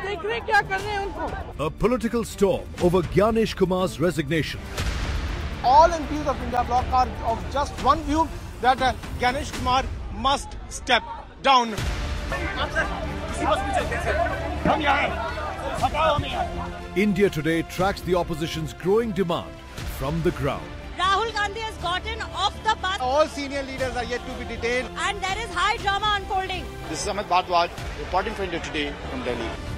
देख रहे क्या कर रहे हैं उनको. A political storm over Gyanesh Kumar's resignation. All MPs of India Bloc are of just one view that Gyanesh Kumar must step down. India Today tracks the opposition's growing demand from the ground. Rahul Gandhi has gotten off the bus. All senior leaders are yet to be detained. And there is high drama unfolding. This is Amit Bhardwaj reporting for India Today from Delhi.